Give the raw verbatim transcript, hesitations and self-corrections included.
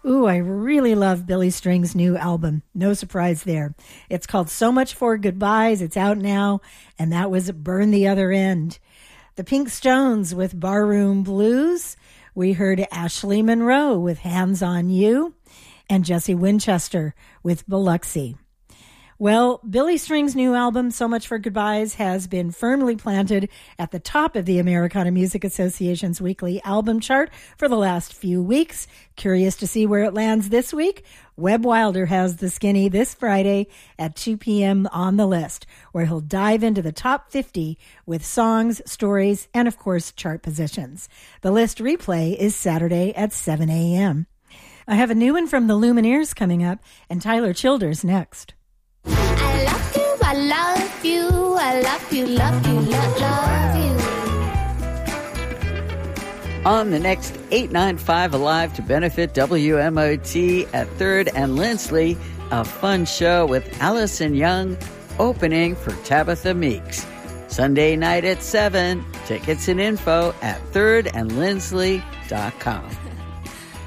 Ooh, I really love Billy String's new album. No surprise there. It's called So Much for Goodbyes. It's out now, and that was Burn the Other End. The Pink Stones with Barroom Blues. We heard Ashley Monroe with Hands on You, and Jesse Winchester with Biloxi. Well, Billy String's new album, So Much for Goodbyes, has been firmly planted at the top of the Americana Music Association's weekly album chart for the last few weeks. Curious to see where it lands this week? Webb Wilder has The Skinny this Friday at two p.m. on the list, where he'll dive into the top fifty with songs, stories, and, of course, chart positions. The list replay is Saturday at seven a.m. I have a new one from the Lumineers coming up, and Tyler Childers next. I love you, I love you, I love you, love you, love, love you. On the next eight ninety-five Alive to benefit W M O T at third and Lindsley, a fun show with Allison Young opening for Tabitha Meeks. Sunday night at seven. Tickets and info at third and lindsley dot com.